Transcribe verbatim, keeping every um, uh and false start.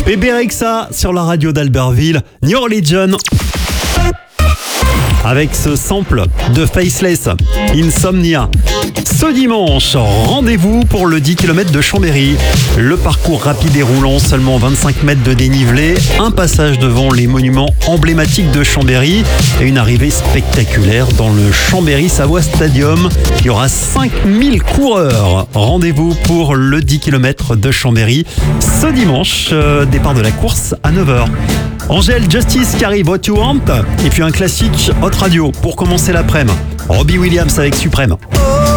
Bébé Rexha sur la radio d'Albertville, New Religion. Avec ce sample de Faceless, Insomnia. Ce dimanche, rendez-vous pour le dix kilomètres de Chambéry. Le parcours rapide et roulant, seulement vingt-cinq mètres de dénivelé, un passage devant les monuments emblématiques de Chambéry et une arrivée spectaculaire dans le Chambéry Savoie Stadium. Il y aura cinq mille coureurs. Rendez-vous pour le dix kilomètres de Chambéry ce dimanche, euh, départ de la course à neuf heures. Angèle Justice qui arrive, What You Want, et puis un classique Hot Radio pour commencer l'après-midi. Robbie Williams avec Suprême.